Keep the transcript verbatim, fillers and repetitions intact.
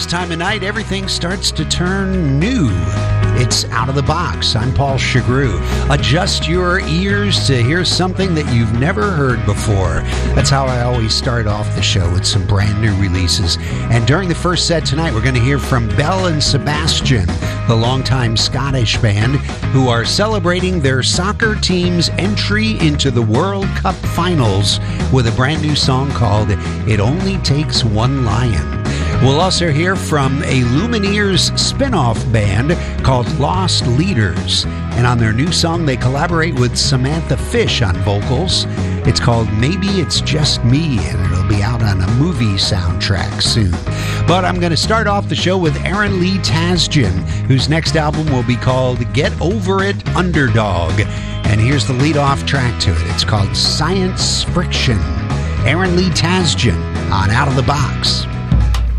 this time of night, everything starts to turn new. It's Out of the Box. I'm Paul Chagru. Adjust your ears to hear something that you've never heard before. That's how I always start off the show, with some brand new releases. And during the first set tonight, we're going to hear from Belle and Sebastian, the longtime Scottish band, who are celebrating their soccer team's entry into the World Cup finals with a brand new song called It Only Takes One Lion. We'll also hear from a Lumineers spin-off band called Lost Leaders. And on their new song, they collaborate with Samantha Fish on vocals. It's called Maybe It's Just Me, and it'll be out on a movie soundtrack soon. But I'm going to start off the show with Aaron Lee Tasjan, whose next album will be called Get Over It, Underdog. And here's the lead-off track to it. It's called Science Friction. Aaron Lee Tasjan on Out of the Box.